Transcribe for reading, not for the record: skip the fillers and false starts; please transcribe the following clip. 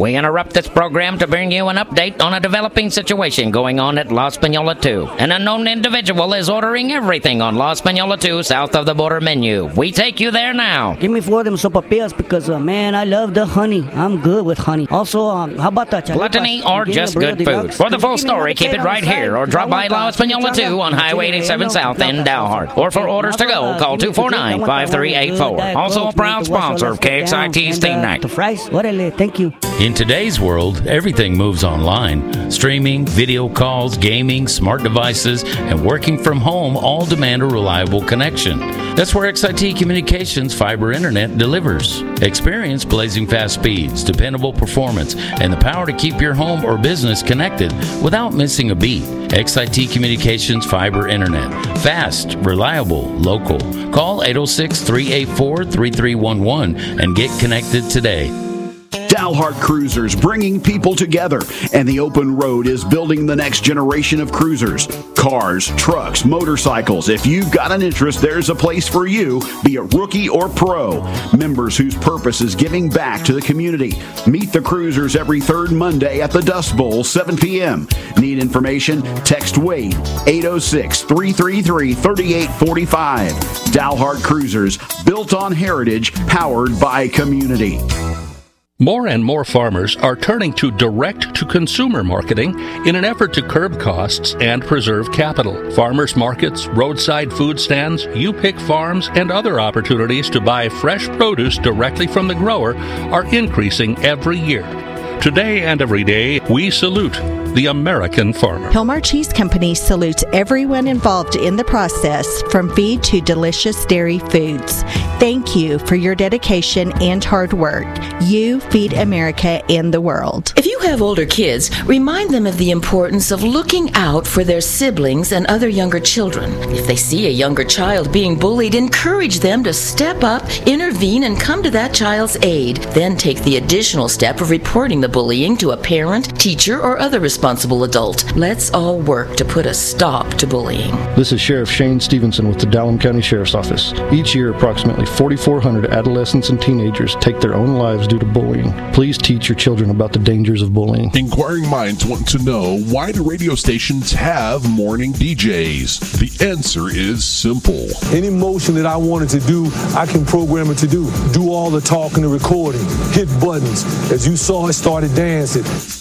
We interrupt this program to bring you an update on a developing situation going on at La Española 2. An unknown individual is ordering everything on La Española 2 south of the border menu. We take you there now. Give me 4 of them sopapillas because, man, I love the honey. I'm good with honey. Also, how about that? Gluttony or just good food? For the full story, keep it right here or drop by La Española 2 on Highway 87 South in Dalhart. Or for orders to go, call 249-5384. Also a proud sponsor of KXIT's Theme Night. The fries? Thank you. In today's world, everything moves online. Streaming, video calls, gaming, smart devices, and working from home all demand a reliable connection. That's where XIT Communications Fiber Internet delivers. Experience blazing fast speeds, dependable performance, and the power to keep your home or business connected without missing a beat. XIT Communications Fiber Internet. Fast, reliable, local. Call 806-384-3311 and get connected today. Dalhart Cruisers, bringing people together, and the open road is building the next generation of cruisers. Cars, trucks, motorcycles. If you've got an interest, there's a place for you, be it rookie or pro. Members whose purpose is giving back to the community. Meet the cruisers every third Monday at the Dust Bowl, 7 p.m. Need information? Text Wade, 806-333-3845. Dalhart Cruisers, built on heritage, powered by community. More and more farmers are turning to direct-to-consumer marketing in an effort to curb costs and preserve capital. Farmers markets, roadside food stands, U-Pick farms, and other opportunities to buy fresh produce directly from the grower are increasing every year. Today and every day, we salute the American farmer. Hilmar Cheese Company salutes everyone involved in the process, from feed to delicious dairy foods. Thank you for your dedication and hard work. You feed America and the world. If you have older kids, remind them of the importance of looking out for their siblings and other younger children. If they see a younger child being bullied, encourage them to step up, intervene, and come to that child's aid. Then take the additional step of reporting the bullying to a parent, teacher, or other responsible adult. Let's all work to put a stop to bullying. This is Sheriff Shane Stevenson with the Dallam County Sheriff's Office. Each year, approximately 4,400 adolescents and teenagers take their own lives due to bullying. Please teach your children about the dangers of bullying. Inquiring minds want to know, why do radio stations have morning DJs? The answer is simple. Any motion that I wanted to do, I can program it to do. Do all the talking and recording. Hit buttons. As you saw, it started dancing.